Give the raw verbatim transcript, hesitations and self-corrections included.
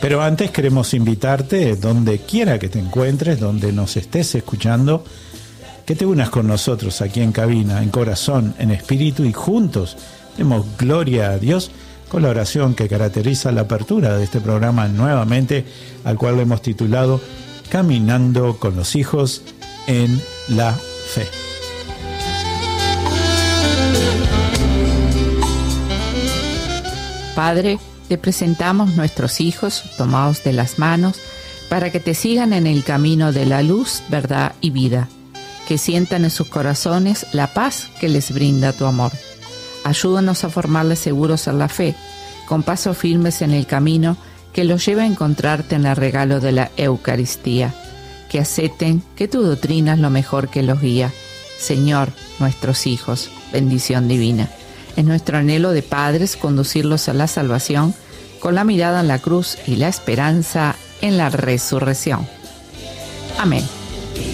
Pero antes queremos invitarte, donde quiera que te encuentres, donde nos estés escuchando, que te unas con nosotros aquí en cabina, en corazón, en espíritu, y juntos demos gloria a Dios con la oración que caracteriza la apertura de este programa nuevamente, al cual le hemos titulado Caminando con los hijos en la fe. Padre, te presentamos nuestros hijos tomados de las manos para que te sigan en el camino de la luz, verdad y vida, que sientan en sus corazones la paz que les brinda tu amor. Ayúdanos a formarles seguros en la fe, con pasos firmes en el camino que los lleve a encontrarte en el regalo de la Eucaristía, que acepten que tu doctrina es lo mejor que los guía. Señor, nuestros hijos, bendición divina. Es nuestro anhelo de padres conducirlos a la salvación con la mirada en la cruz y la esperanza en la resurrección. Amén.